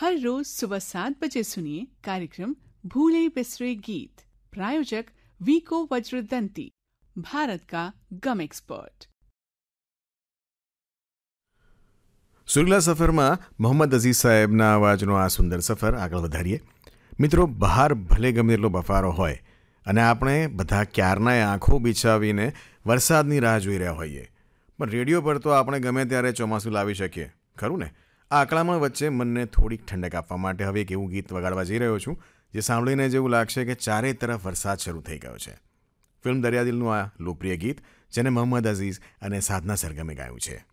हर रोज सुबह 7 बजे सुनिए कार्यक्रम भूले बिसरे गीत। प्रायोजक वीको वज्रदंती, भारत का गम एक्सपर्ट। સુરલા સફરમાં મોહમ્મદ અઝીઝ સાહેબના અવાજનો આ સુંદર સફર આગળ વધારીએ. મિત્રો, બહાર ભલે ગમે એટલો બફારો હોય અને આપણે બધા ક્યારનાય આંખો બિછાવીને વરસાદની રાહ જોઈ રહ્યા હોઈએ, પણ રેડિયો પર તો આપણે ગમે ત્યારે ચોમાસું લાવી શકીએ, ખરું ને? આ અકળામણ વચ્ચે મનને થોડીક ઠંડક આપવા માટે હવે એક એવું ગીત વગાડવા જઈ રહ્યો છું જે સાંભળીને જેવું લાગશે કે ચારે તરફ વરસાદ શરૂ થઈ ગયો છે. ફિલ્મ દરિયાદિલનું આ લોકપ્રિય ગીત જેને મોહમ્મદ અઝીઝ અને સાધના સરગમે ગાયું છે.